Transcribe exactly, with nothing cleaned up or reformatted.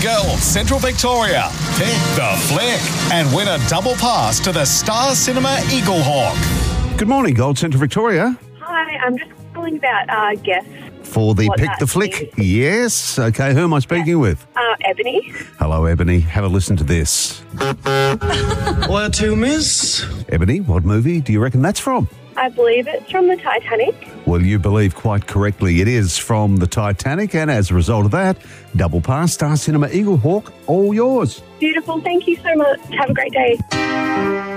Gold Central Victoria. Pick the flick and win a double pass to the Star Cinema Eagle Hawk. Good morning, Gold Central Victoria. Hi, I'm just calling about uh, guests. For the What Pick that the Flick. is. Yes. Okay, who am I speaking with? Uh, Ebony. Hello, Ebony. Have a listen to this. Where to, miss? Ebony, what movie do you reckon that's from? I believe it's from the Titanic. Well, you believe quite correctly. It is from the Titanic, and as a result of that, double pass, Star Cinema Eagle Hawk, all yours. Beautiful. Thank you so much. Have a great day.